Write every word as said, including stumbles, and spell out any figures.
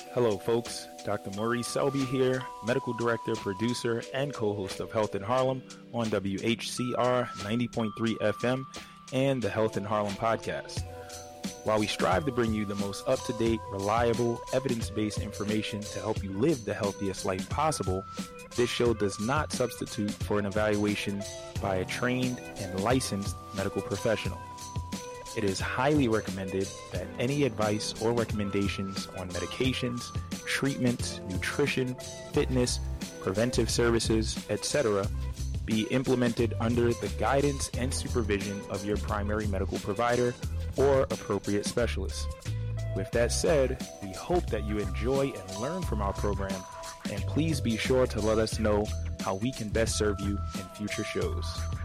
Hello, folks. Doctor Maurice Selby here, Medical Director, Producer, and co-host of Health in Harlem on W H C R ninety point three F M and the Health in Harlem podcast. While we strive to bring you the most up-to-date, reliable, evidence-based information to help you live the healthiest life possible, this show does not substitute for an evaluation by a trained and licensed medical professional. It is highly recommended that any advice or recommendations on medications, treatments, nutrition, fitness, preventive services, et cetera be implemented under the guidance and supervision of your primary medical provider or appropriate specialist. With that said, we hope that you enjoy and learn from our program, and please be sure to let us know how we can best serve you in future shows.